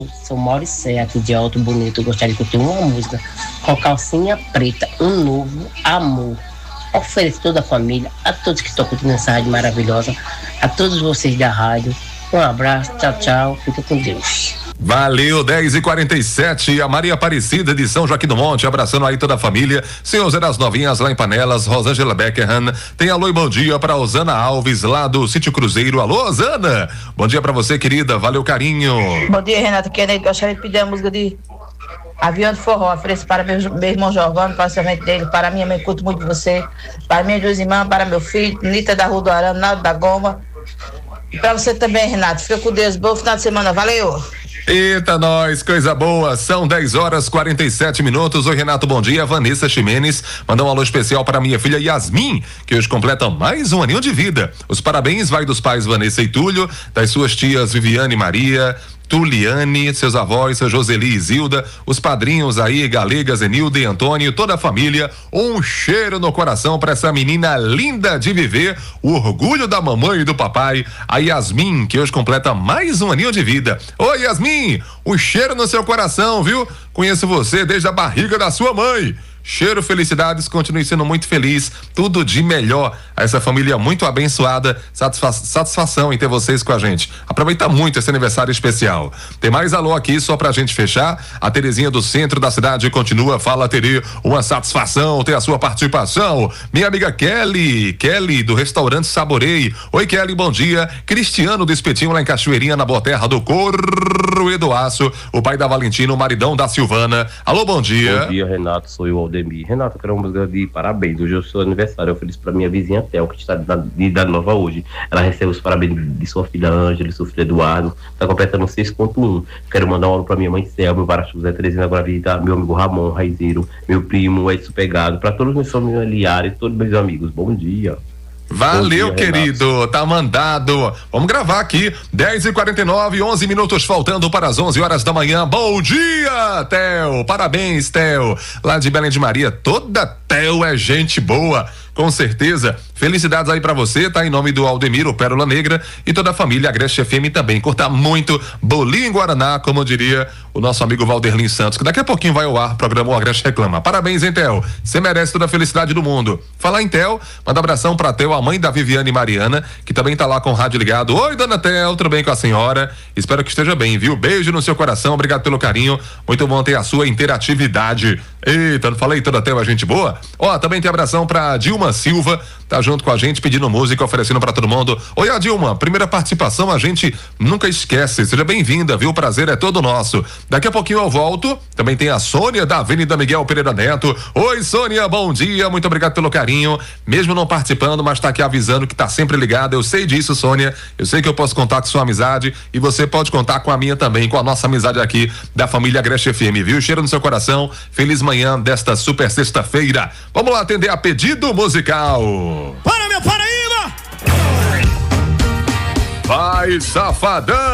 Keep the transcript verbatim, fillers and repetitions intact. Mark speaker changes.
Speaker 1: Sou Mauricé, aqui de Alto Bonito. Gostaria que eu tenha uma música com Calcinha Preta, Um Novo Amor. Ofereço toda a família, a todos que estão curtindo essa rádio maravilhosa, a todos vocês da rádio. Um abraço, tchau, tchau, fica com Deus.
Speaker 2: Valeu, dez e quarenta e sete, a Maria Aparecida de São Joaquim do Monte, abraçando aí toda a família, seu Zé das Novinhas lá em Panelas, Rosângela Beckerhan, tem alô e bom dia para Osana Alves lá do Sítio Cruzeiro. Alô, Osana, bom dia para você, querida, valeu, carinho.
Speaker 3: Bom dia, Renato, querendo, gostaria de pedir a música de Avião de Forró, ofereço para meu, meu irmão Giovanni, para o somente dele, para minha mãe, curto muito você, para minhas duas irmãs, para meu filho, Nita da Rua do Arame, Naldo da Goma, e para você também, Renato, fica com Deus, bom final de semana, valeu!
Speaker 2: Eita, nós, coisa boa, são dez horas e quarenta e sete minutos. Oi, Renato, bom dia. Vanessa Ximenes, mandar um alô especial para minha filha Yasmin, que hoje completa mais um aninho de vida. Os parabéns vai dos pais Vanessa e Túlio, das suas tias Viviane e Maria, Tuliane, seus avós, seu Joseli e Zilda, os padrinhos aí, Galega, Zenilda e Antônio, toda a família, um cheiro no coração para essa menina linda de viver, o orgulho da mamãe e do papai, a Yasmin, que hoje completa mais um aninho de vida. Oi, Yasmin, um cheiro no seu coração, viu? Conheço você desde a barriga da sua mãe. Cheiro, felicidades, continue sendo muito feliz, tudo de melhor a essa família muito abençoada, satisfa- satisfação em ter vocês com a gente. Aproveita muito esse aniversário especial. Tem mais alô aqui só pra gente fechar. A Terezinha do centro da cidade continua, fala Tere, uma satisfação ter a sua participação. Minha amiga Kelly, Kelly do restaurante Saborei. Oi, Kelly, bom dia. Cristiano do Espetinho lá em Cachoeirinha, na boa terra do Corroedo Aço, o pai da Valentina, o maridão da Silvana. Alô, bom dia.
Speaker 4: Bom dia, Renato, sou eu, Aldemir. Renato, eu quero uma música de parabéns. Hoje é o seu aniversário. Eu feliz pra minha vizinha Tel, que está de idade nova hoje. Ela recebe os parabéns de sua filha Ângela e seu filho Eduardo. Está completando seis ponto um. Quero mandar um alô pra minha mãe Selma, meu Varacho José Terezinha Guavita, meu amigo Ramon Raizeiro, meu primo Edson Pegado, pra todos os meus familiares, todos meus amigos. Bom dia.
Speaker 2: Valeu,
Speaker 4: dia,
Speaker 2: querido,
Speaker 4: Renato.
Speaker 2: tá mandado. Vamos gravar aqui, dez e quarenta e nove, onze minutos faltando para as onze horas da manhã. Bom dia, Theo, parabéns, Theo, lá de Belém de Maria, toda Theo é gente boa, com certeza. Felicidades aí pra você, tá? Em nome do Aldemir, o Pérola Negra, e toda a família Agreste F M também. Curta muito bolinho em Guaraná, como diria o nosso amigo Valderlin Santos, que daqui a pouquinho vai ao ar, programa O Agreste Reclama. Parabéns, hein, Theo? Você merece toda a felicidade do mundo. Falar em Theo, manda abração pra Theo, a mãe da Viviane e Mariana, que também tá lá com o rádio ligado. Oi, dona Theo, tudo bem com a senhora? Espero que esteja bem, viu? Beijo no seu coração, obrigado pelo carinho. Muito bom ter a sua interatividade. Eita, não falei toda Theo é gente boa? Ó, também tem abração pra Dilma Silva, tá junto com a gente pedindo música, oferecendo pra todo mundo. Oi, a Dilma, primeira participação a gente nunca esquece, seja bem-vinda, viu? O prazer é todo nosso. Daqui a pouquinho eu volto, também tem a Sônia da Avenida Miguel Pereira Neto. Oi, Sônia, bom dia, muito obrigado pelo carinho, mesmo não participando, mas tá aqui avisando que tá sempre ligada, eu sei disso, Sônia, eu sei que eu posso contar com sua amizade e você pode contar com a minha também, com a nossa amizade aqui da família Agreste F M, viu? Cheiro no seu coração, feliz manhã desta super sexta-feira. Vamos lá atender a pedido musical.
Speaker 5: Para, meu Paraíba!
Speaker 2: Vai, safadão!